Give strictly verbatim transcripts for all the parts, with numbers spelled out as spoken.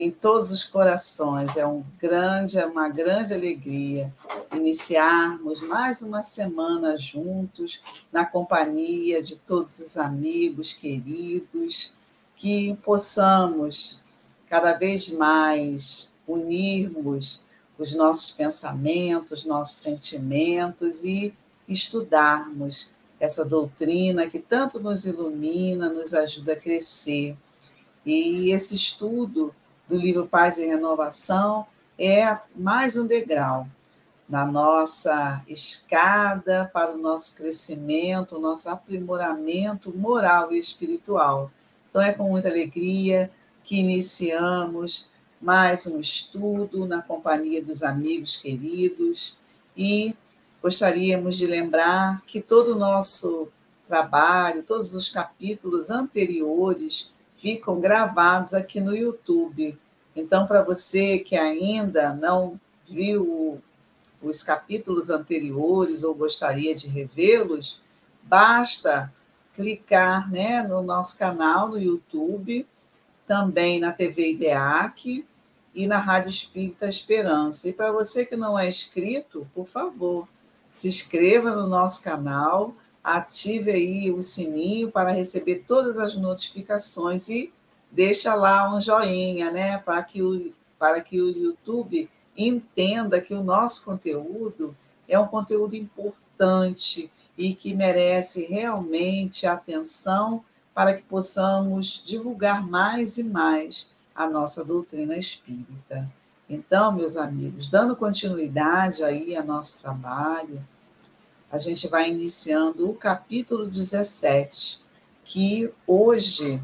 em todos os corações. É um grande, é uma grande alegria iniciarmos mais uma semana juntos, na companhia de todos os amigos queridos, que possamos cada vez mais unirmos os nossos pensamentos, nossos sentimentos e estudarmos essa doutrina que tanto nos ilumina, nos ajuda a crescer. E esse estudo do livro Paz e Renovação é mais um degrau na nossa escada para o nosso crescimento, o nosso aprimoramento moral e espiritual. Então, é com muita alegria que iniciamos mais um estudo na companhia dos amigos queridos e gostaríamos de lembrar que todo o nosso trabalho, todos os capítulos anteriores ficam gravados aqui no YouTube. Então, para você que ainda não viu os capítulos anteriores ou gostaria de revê-los, basta clicar, né, no nosso canal no YouTube, também na T V IDEAC e na Rádio Espírita Esperança. E para você que não é inscrito, por favor, se inscreva no nosso canal, ative aí o sininho para receber todas as notificações e deixa lá um joinha, né, para que o, para que o YouTube entenda que o nosso conteúdo é um conteúdo importante e que merece realmente atenção para que possamos divulgar mais e mais a nossa doutrina espírita. Então, meus amigos, dando continuidade aí ao nosso trabalho, a gente vai iniciando o capítulo dezessete, que hoje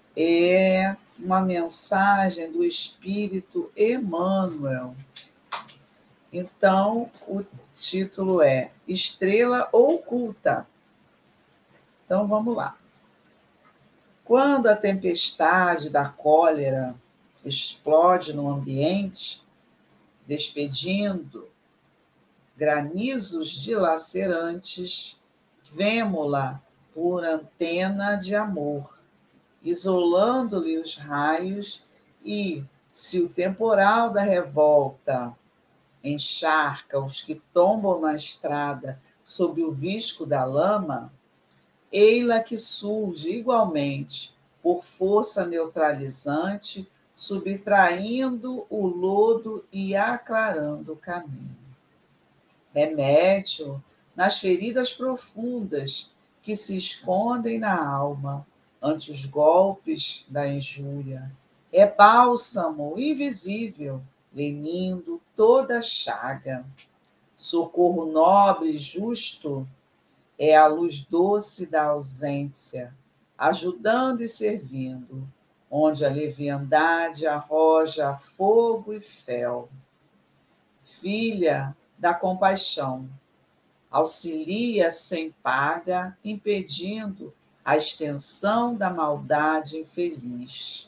é uma mensagem do Espírito Emmanuel. Então, o título é Estrela Oculta. Então, vamos lá. Quando a tempestade da cólera explode no ambiente, despedindo granizos dilacerantes, vemo-la por antena de amor, isolando-lhe os raios e, se o temporal da revolta encharca os que tombam na estrada sob o visco da lama, ei-la que surge igualmente por força neutralizante, subtraindo o lodo e aclarando o caminho. Remédio nas feridas profundas que se escondem na alma ante os golpes da injúria. É bálsamo invisível, lenindo toda a chaga. Socorro nobre e justo é a luz doce da ausência, ajudando e servindo, onde a leviandade arroja fogo e fel. Filha da compaixão, auxilia sem paga, impedindo a extensão da maldade infeliz.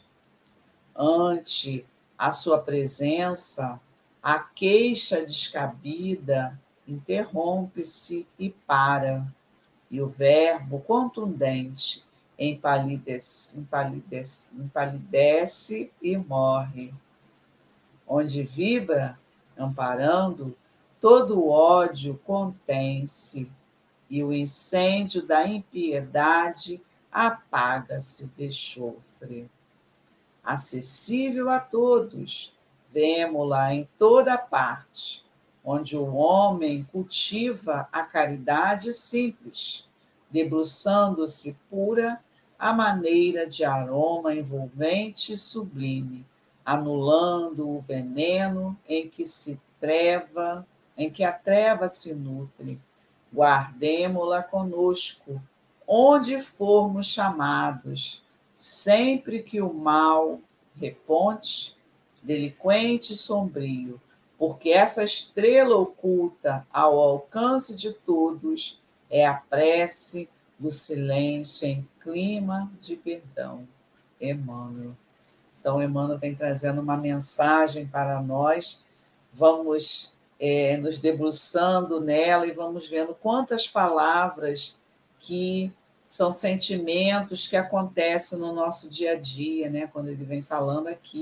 Ante a sua presença, a queixa descabida interrompe-se e para, e o verbo contundente empalidece, empalidece, empalidece e morre. Onde vibra, amparando, todo o ódio contém-se, e o incêndio da impiedade apaga-se de chofre. Acessível a todos, vemo-la em toda parte, onde o homem cultiva a caridade simples, debruçando-se pura à maneira de aroma envolvente e sublime, anulando o veneno em que se treva, em que a treva se nutre. Guardemo-la conosco, onde formos chamados, sempre que o mal reponte, delinquente e sombrio, porque essa estrela oculta ao alcance de todos é a prece do silêncio em clima de perdão. Emmanuel. Então, Emmanuel vem trazendo uma mensagem para nós. Vamos é, nos debruçando nela e vamos vendo quantas palavras que são sentimentos que acontecem no nosso dia a dia, né? Quando ele vem falando aqui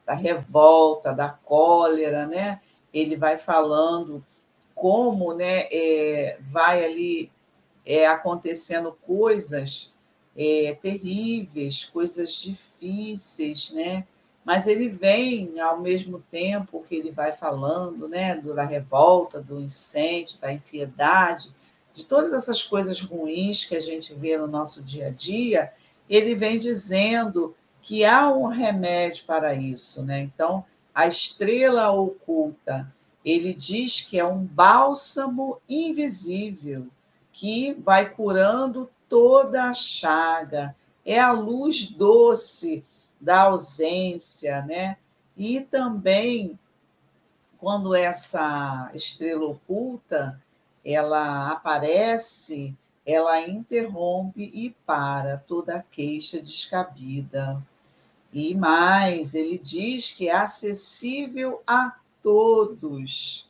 da revolta, da cólera, né? Ele vai falando como, né, é, vai ali é, acontecendo coisas é, terríveis, coisas difíceis, né? Mas ele vem, ao mesmo tempo que ele vai falando, né, da revolta, do incêndio, da impiedade, de todas essas coisas ruins que a gente vê no nosso dia a dia, ele vem dizendo que há um remédio para isso, né? Então, a estrela oculta, ele diz que é um bálsamo invisível que vai curando toda a chaga, é a luz doce da ausência, né? E também, quando essa estrela oculta ela aparece, ela interrompe e para toda a queixa descabida. E mais, ele diz que é acessível a todos.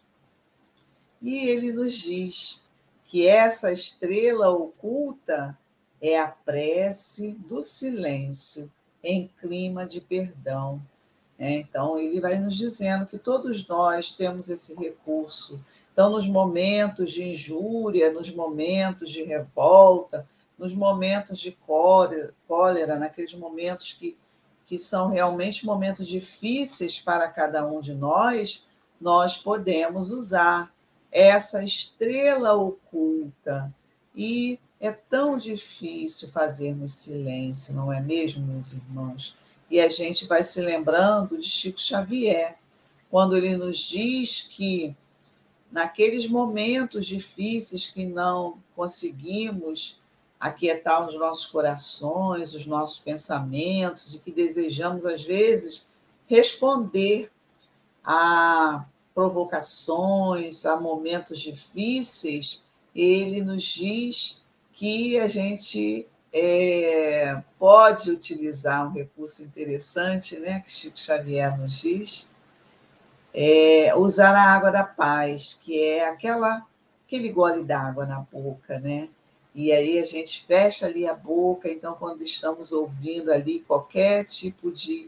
E ele nos diz que essa estrela oculta é a prece do silêncio em clima de perdão. É, então, ele vai nos dizendo que todos nós temos esse recurso. Então, nos momentos de injúria, nos momentos de revolta, nos momentos de cólera, cólera naqueles momentos que, que são realmente momentos difíceis para cada um de nós, nós podemos usar essa estrela oculta. E é tão difícil fazermos silêncio, não é mesmo, meus irmãos? E a gente vai se lembrando de Chico Xavier, quando ele nos diz que, naqueles momentos difíceis que não conseguimos aquietar os nossos corações, os nossos pensamentos, e que desejamos, às vezes, responder a provocações, a momentos difíceis, ele nos diz que a gente é, pode utilizar um recurso interessante, né, que Chico Xavier nos diz, é usar a água da paz, que é aquela, aquele gole d'água na boca, né? E aí a gente fecha ali a boca, então quando estamos ouvindo ali qualquer tipo de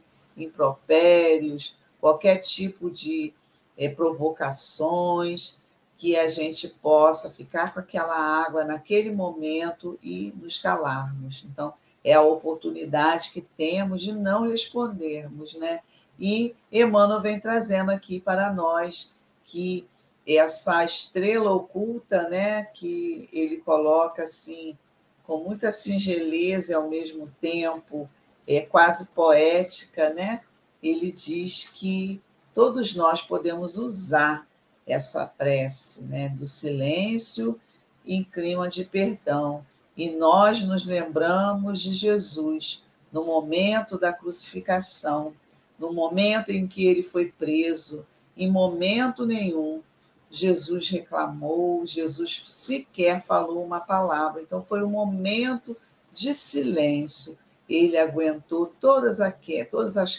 impropérios, qualquer tipo de é, provocações, que a gente possa ficar com aquela água naquele momento e nos calarmos. Então, é a oportunidade que temos de não respondermos, né? E Emmanuel vem trazendo aqui para nós que essa estrela oculta, né, que ele coloca assim, com muita singeleza e ao mesmo tempo é quase poética, né? Ele diz que todos nós podemos usar essa prece, né, do silêncio em clima de perdão. E nós nos lembramos de Jesus no momento da crucificação, no momento em que ele foi preso, em momento nenhum Jesus reclamou, Jesus sequer falou uma palavra. Então foi um momento de silêncio. Ele aguentou todas, aqu- todas as,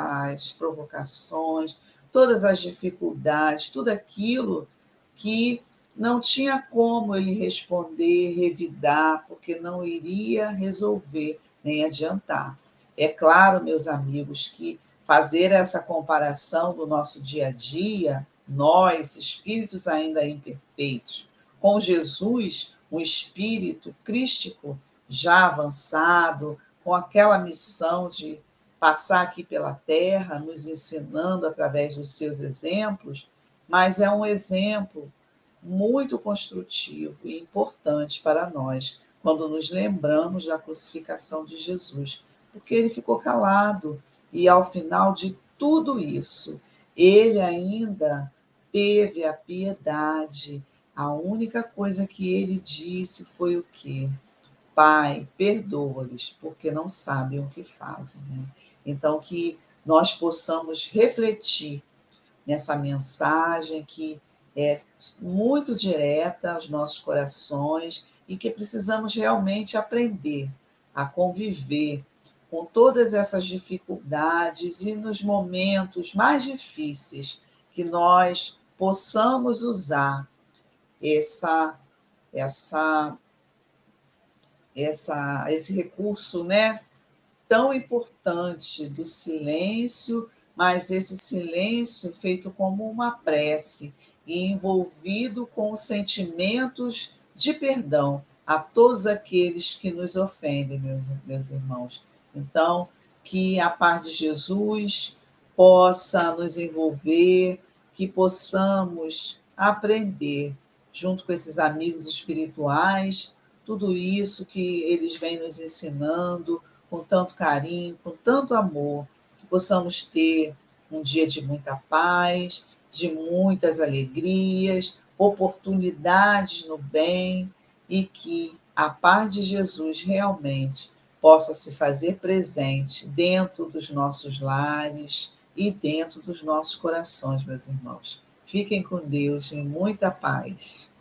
as provocações, todas as dificuldades, tudo aquilo que não tinha como ele responder, revidar, porque não iria resolver nem adiantar. É claro, meus amigos, que fazer essa comparação do nosso dia a dia, nós, espíritos ainda imperfeitos, com Jesus, um espírito crístico já avançado, com aquela missão de passar aqui pela Terra, nos ensinando através dos seus exemplos, mas é um exemplo muito construtivo e importante para nós, quando nos lembramos da crucificação de Jesus, porque ele ficou calado e, ao final de tudo isso, ele ainda teve a piedade. A única coisa que ele disse foi o quê? Pai, perdoa-lhes, porque não sabem o que fazem. Né? Então, que nós possamos refletir nessa mensagem que é muito direta aos nossos corações e que precisamos realmente aprender a conviver com todas essas dificuldades e nos momentos mais difíceis que nós possamos usar essa essa essa esse recurso, né, tão importante do silêncio, mas esse silêncio feito como uma prece e envolvido com sentimentos de perdão a todos aqueles que nos ofendem, meus, meus irmãos. Então, que a paz de Jesus possa nos envolver, que possamos aprender, junto com esses amigos espirituais, tudo isso que eles vêm nos ensinando com tanto carinho, com tanto amor, que possamos ter um dia de muita paz, de muitas alegrias, oportunidades no bem e que a paz de Jesus realmente possa se fazer presente dentro dos nossos lares e dentro dos nossos corações, meus irmãos. Fiquem com Deus, em muita paz.